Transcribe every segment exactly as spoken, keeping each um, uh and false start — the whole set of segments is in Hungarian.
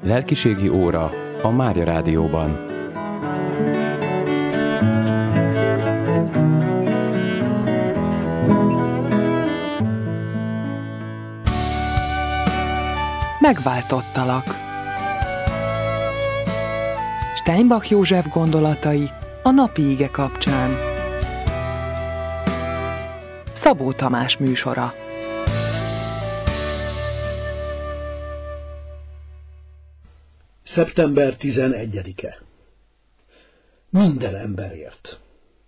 Lelkiségi óra a Mária Rádióban. Megváltottalak. Steinbach József gondolatai a napi ige kapcsán. Szabó Tamás műsora. szeptember tizenegyedike. Minden emberért.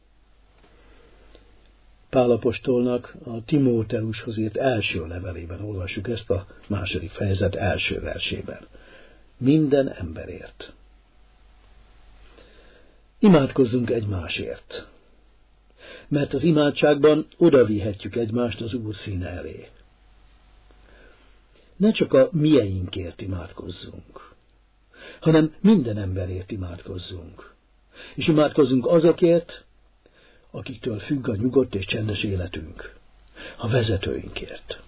Pál apostolnak a Timóteushoz írt első levelében olvassuk ezt a második fejezet első versében. Minden emberért. Imádkozzunk egymásért, mert az imádságban odavihetjük egymást az Úr színe elé. Ne csak a mieinkért imádkozzunk, hanem minden emberért imádkozzunk. És imádkozzunk azokért, akiktől függ a nyugodt és csendes életünk, a vezetőinkért.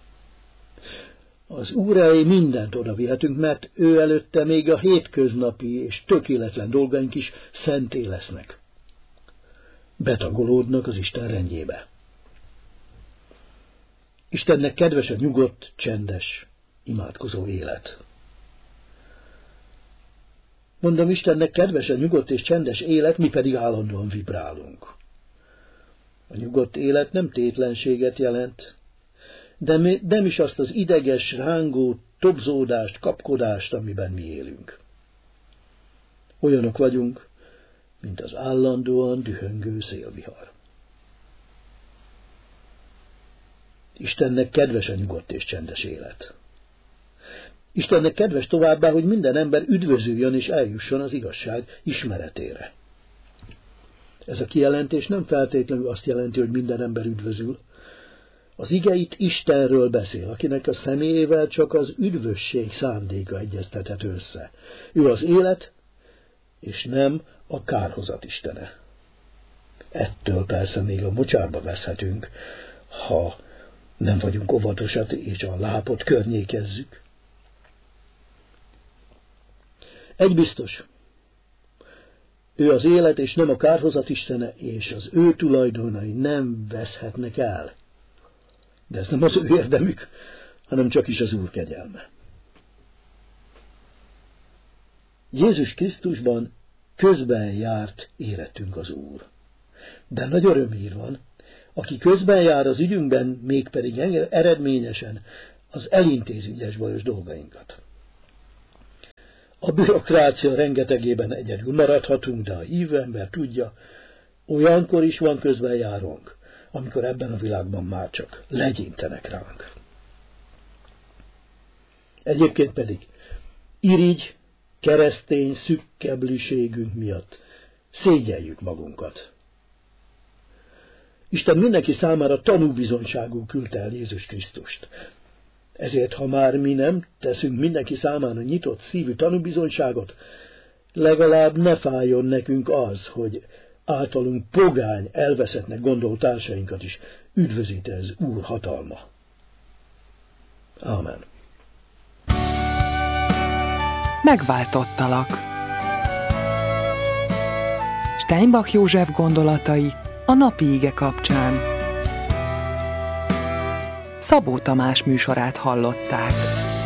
Az Úr elé mindent odavihetünk, mert ő előtte még a hétköznapi és tökéletlen dolgaink is szenté lesznek. Betagolódnak az Isten rendjébe. Istennek kedves a nyugodt, csendes, imádkozó élet. Mondom, Istennek kedves a nyugodt és csendes élet, mi pedig állandóan vibrálunk. A nyugodt élet nem tétlenséget jelent, de nem is azt az ideges, rángó tobzódást, kapkodást, amiben mi élünk. Olyanok vagyunk, mint az állandóan dühöngő szélvihar. Istennek kedves a nyugodt és csendes élet. Istennek kedves továbbá, hogy minden ember üdvözüljön és eljusson az igazság ismeretére. Ez a kijelentés nem feltétlenül azt jelenti, hogy minden ember üdvözül. Az ige itt Istenről beszél, akinek a személyével csak az üdvösség szándéka egyeztethető össze. Ő az élet, és nem a kárhozat istene. Ettől persze még a mocsárba veszhetünk, ha nem vagyunk óvatosak és a lápot környékezzük. Egy biztos, ő az élet és nem a kárhozat istene, és az ő tulajdonai nem veszhetnek el. De ez nem az ő érdemük, hanem csak is az Úr kegyelme. Jézus Krisztusban közben járt érettünk az Úr. De nagy örömhír van, aki közben jár az ügyünkben, mégpedig eredményesen, az elintézi ügyes bajos dolgainkat. A bürokrácia rengetegében egyedül maradhatunk, de a hívő ember tudja, olyankor is van közben járónk, amikor ebben a világban már csak legyintenek ránk. Egyébként pedig irigy, keresztény szükkebliségünk miatt szégyeljük magunkat. Isten mindenki számára tanúbizonyságú küldte el Jézus Krisztust. Ezért, ha már mi nem teszünk mindenki számára nyitott szívű tanúbizonyságot, legalább ne fájjon nekünk az, hogy általunk pogány, elveszettnek gondolt társainkat is üdvözít ez Úr hatalma. Ámen. Megváltottalak. Steinbach József gondolatai a napi ige kapcsán. Szabó Tamás műsorát hallották.